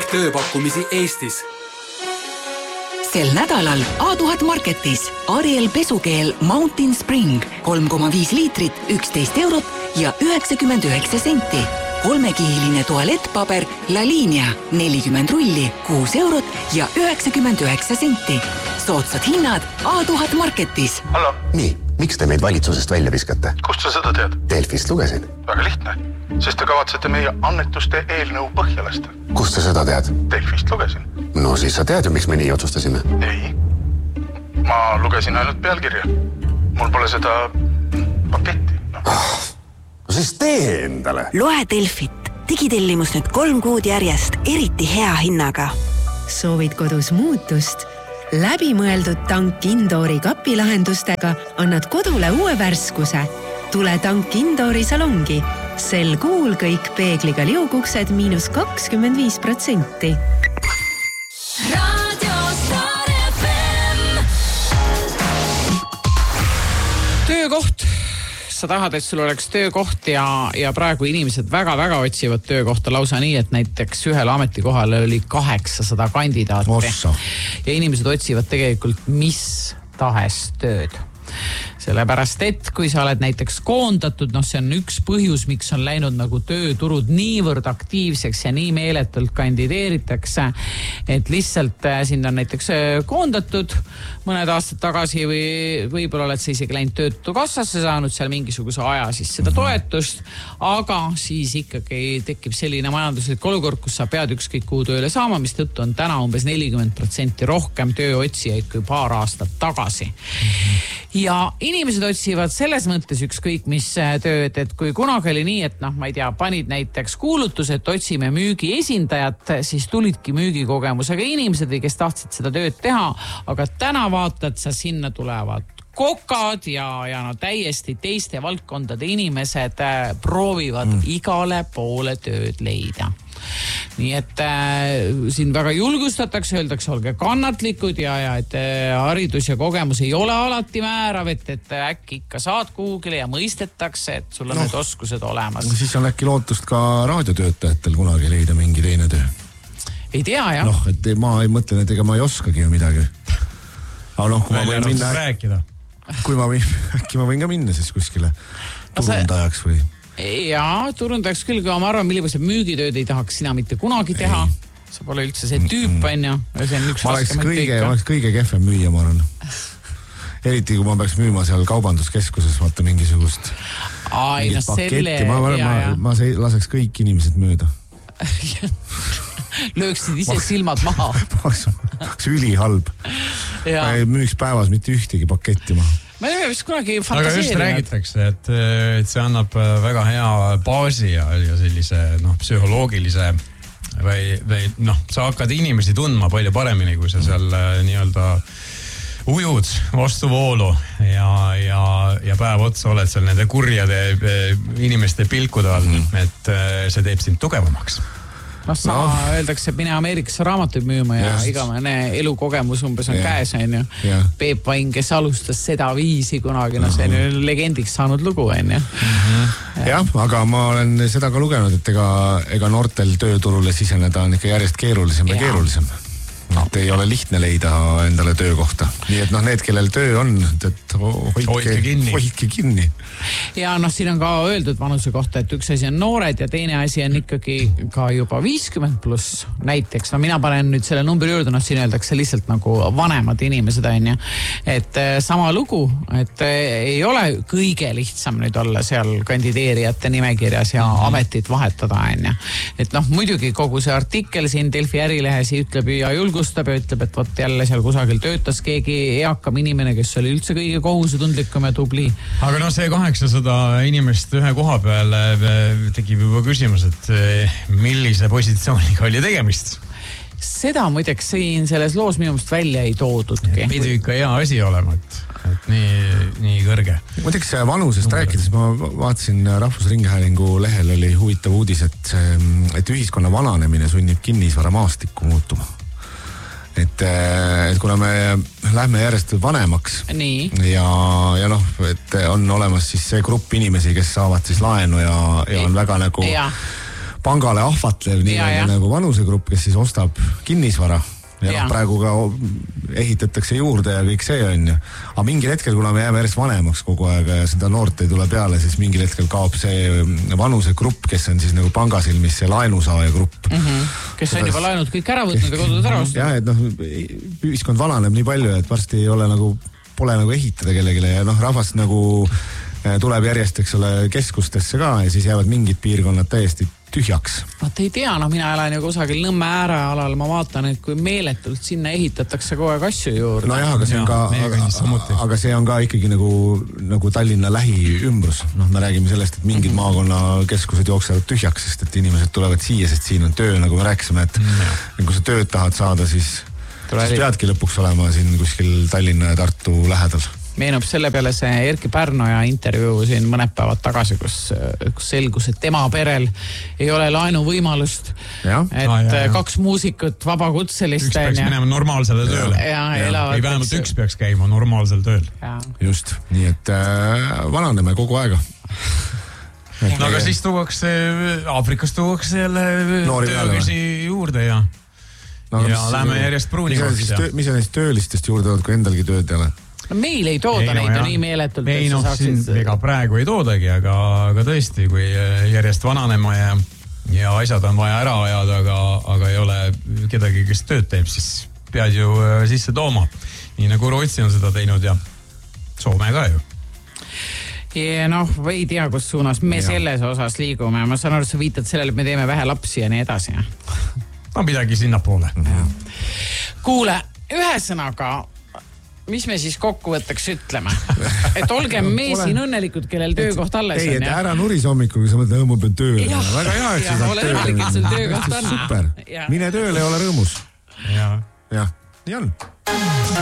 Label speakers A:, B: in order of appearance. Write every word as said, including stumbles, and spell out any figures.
A: tööpakkumisi Eestis.
B: Sel nädalal A tuhat Marketis Ariel pesukeel Mountain Spring kolm koma viis liitrit, üksteist eurot ja üheksakümmend üheksa senti. Kolmekihiline tualettpaber La Linea nelikümmend rulli, kuus eurot ja üheksakümmend üheksa senti. Soodsad hinnad A tuhat Marketis.
C: Hallo. Nii, miks te meid valitsusest välja viskate?
D: Kust sa seda tead?
C: Delfist lugesin.
D: Väga lihtne, sest te kavatsete meie annetuste eelnõu põhja lasta.
C: Kust sa seda tead?
D: Delfist lugesin.
C: No siis sa tead ju, miks me nii otsustasime.
D: Ei, ma lugesin ainult pealkirja. Mul pole seda paketti. No.
C: Ah, no siis tee endale.
E: Loe Delfit. Digitellimus nüüd kolm kuud järjest eriti hea hinnaga.
F: Soovid kodus muutust? Läbimõeldud tank Indoori kapilahendustega annad kodule uue värskuse. Tule tank Indoori salongi. Sel kuul kõik peegliga liuguksed miinus kakskümmend viis protsenti.
G: Töökoht. Sa tahad, et sul oleks töökoht ja, ja praegu inimesed väga-väga otsivad töökohta lausa nii, et näiteks ühel ametikohal oli kaheksasada kandidaati.
H: Ossa.
G: Ja inimesed otsivad tegelikult mis tahes tööd. Sellepärast, et kui sa oled näiteks koondatud, noh see on üks põhjus, miks on läinud nagu tööturud niivõrd aktiivseks ja nii meeletult kandideeritakse, et lihtsalt sind on näiteks koondatud mõned aastad tagasi või võib-olla oled sa isegi läinud töötukassasse, saanud seal mingisuguse aja siis seda toetust, aga siis ikkagi tekib selline majanduslik olukord, kus sa pead ükskõik kuhu tööle saama, mis tõttu on täna umbes nelikümmend protsenti rohkem tööotsijaid kui paar aastat tagasi. Ja inimesed otsivad selles mõttes ükskõik mis tööd, et kui kunagi oli nii, et noh, ma ei tea, panid näiteks kuulutus, et otsime müügi esindajat, siis tulidki müügikogemusega inimesed, kes tahtsid seda tööd teha, aga täna vaatad sa sinna tulevad kokad ja, ja no täiesti teiste valdkondade inimesed äh, proovivad mm. igale poole tööd leida. Nii et äh, siin väga julgustatakse, öeldakse, olge kannatlikud ja, ja et äh, haridus ja kogemus ei ole alati määrav, et, et äkki ikka saad kuhugile ja mõistetakse, et sul on no, need oskused olemas.
H: Siis on äkki lootust ka raadiotöötajatel kunagi leida mingi teine töö.
G: Ei tea, jah.
H: Noh, et ma ei mõtlen, et ega ma ei oskagi ju midagi. Aga noh, kui ma võin minna...
I: rääkida.
H: Kui ma võin, äkki ma võin ka minna siis kuskile turundajaks või...
G: Jaa, turundajaks küll, kui ma arvan, millised müügitööd ei tahaks sina mitte kunagi teha. Ei. Sa pole üldse see tüüp, on ju.
H: Ma oleks kõige, ma oleks kõige kehvem müüja, ma arvan. Eriti, kui ma peaks müüma seal kaubanduskeskuses, vaata mingisugust
G: Ai, no selle...
H: Ma, ma, ma, ma laseks kõik inimesed mööda.
G: Lööksid ise silmad maha.
H: Oleks üli halb. Ma ei müüks päevas mitte ühtegi paketti maha.
G: Ma ei ole vist kunagi fantaseerinud.
I: Aga just räägitakse, et, et see annab väga hea baasi ja, ja sellise noh, psühholoogilise või, või noh, sa hakkad inimesi tundma palju paremini, kui sa seal nii-öelda ujud vastu voolu ja, ja, ja päev otsa oled seal nende kurjade inimeste pilkude all, mm. et see teeb sind tugevamaks.
G: No sama no. Öeldakse, mine Ameerikasse raamatuid müüma ja yes. Igavene elukogemus umbes on yeah. käes, on ju. Yeah. Peep Vain, kes alustas seda viisi kunagi, no see on ju legendiks saanud lugu, on ju.
H: Mm-hmm. Jah, aga ma olen seda ka lugenud, et ega, ega noortel tööturule siseneda on ikka järjest keerulisem ja, ja keerulisem. No. Et ei ole lihtne leida endale töökohta. Nii et noh, need, kellel töö on, et hoidke, hoidke kinni. Hoidke kinni.
G: Ja noh, siin on ka öeldud vanuse kohta, et üks asi on noored ja teine asi on ikkagi ka juba viiskümmend pluss näiteks. No mina panen nüüd selle numbri juurde, noh siin öeldakse lihtsalt nagu vanemad inimesed on ju. Et sama lugu, et ei ole kõige lihtsam nüüd olla seal kandideerijate nimekirjas ja mm-hmm. ametit vahetada on ju. Et noh, muidugi kogu see artikkel siin Delfi ärilehes ütleb ja julgustab ja ütleb, et võt jälle seal kusagil töötas keegi eakam inimene, kes oli üldse kõige kohusetundlikum ja tubli.
I: Aga noh, see kaheksasada inimest ühe koha peal tekib juba küsimus, et millise positsiooniga oli tegemist?
G: Seda muideks siin selles loos minu meelest välja ei toodudki.
I: Pidi ikka hea asi olema, et, et nii, nii kõrge.
H: Muideks vanusest Number. rääkides, ma vaatasin Rahvusringhäälingu lehel oli huvitav uudis, et, et ühiskonna vananemine sunnib kinnisvara maastikku muutuma. Et, et kuna me lähme järjest vanemaks
G: Nii.
H: ja, ja noh, et on olemas siis see grupp inimesi, kes saavad siis laenu ja, ja on väga nagu ja. pangale ahvatlev nii nagu vanusegrupp, kes siis ostab kinnisvara. Ja, ja. No, praegu ka ehitatakse juurde ja kõik see on ju. Aga mingil hetkel, kuna me jääme järjest vanemaks kogu aeg ja seda noort ei tule peale, siis mingil hetkel kaob see vanusegrupp, kes on siis nagu pangasilmis see laenusaaja grupp.
G: Mm-hmm. Kes on juba laenud kõik ära võtnud ja kodud ära ostnud.
H: Ja, et noh, ühiskond vananeb nii palju, et varsti ei ole nagu, pole nagu ehitada kellegile ja noh, rahvas nagu tuleb järjest, eks ole, keskustesse ka ja siis jäävad mingid piirkonnad täiesti tühjaks.
G: Vaat ei tea, noh mina elan ju kusagil Nõmme äärealal, ma vaatan, et kui meeletult sinna ehitatakse kogu aeg asju juurde.
H: No jah, aga see on ka, aga, aga see on ka ikkagi nagu, nagu Tallinna lähiümbrus. Noh, me räägime sellest, et mingid mm-hmm. maakonnakeskused jooksevad tühjaks, sest et inimesed tulevad siia, sest siin on töö, nagu me rääkisime, et mm-hmm. kui sa tööd tahad saada, siis, siis peadki lõpuks olema siin kuskil Tallinna ja Tartu lähedal.
G: Meenub selle peale see Erki Pärnoja intervjuu siin mõned päevad tagasi, kus, kus selgus, et tema perel ei ole laenu võimalust. Ja. Et ah, ja, ja. kaks muusikut vabakutselist.
I: Üks peaks minema normaalsele tööle.
G: Ja, ja, ja.
I: Ei vähemalt üks peaks käima normaalsel tööl.
G: Ja.
H: Just, nii et äh, vananeme kogu aega.
I: Et no aga siis tuuakse, Aafrikas tuuakse jälle töökäsi juurde ja, no, ja läheme järjest pruunimaks.
H: Mis on neist töölistest juurde, kui endalgi tööd ei ole?
G: No meil ei tooda ei, neid no, ju nii meeletult.
I: Ei noh, siin ega praegu ei toodagi, aga, aga tõesti, kui järjest vananema ja, ja asjad on vaja ära ajada, aga, aga ei ole kedagi, kes tööd teeb, siis pead ju sisse tooma. Nii nagu Rootsi on seda teinud ja Soome ka ju.
G: Ja noh, ei tea, kus suunas me ja. Selles osas liigume. Ma saan aru, sa viitad sellele, et me teeme vähe lapsi ja nii edasi.
I: No midagi sinna poole.
G: Kuule, ühesõnaga mis me siis kokkuvõtteks ütleme? Et olge me siin õnnelikud, kellel töökoht alles
H: ei,
G: on.
H: Ei, et ära nuris hommikul, kui sa mõtled, õmma pean tööle. Väga hea, et
G: sa saad tööle. Ole õnnelik, et sul töökoht on.
H: Super. Mine tööle ja ole rõõmus.
I: Ja.
H: Ja, nii on.